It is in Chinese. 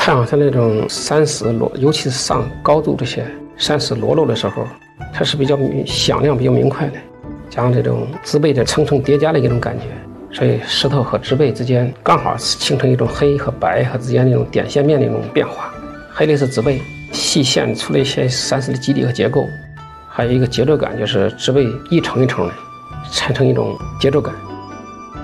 太阳它那种山石裸，尤其是上高度这些山石裸露的时候，它是比较响亮、比较明快的，加上这种植被的层层叠加的一种感觉，所以石头和植被之间刚好形成一种黑和白和之间那种点线面的一种变化。黑的是植被细线出了一些山石的基底和结构，还有一个节奏感，就是植被一层一层的产生一种节奏感。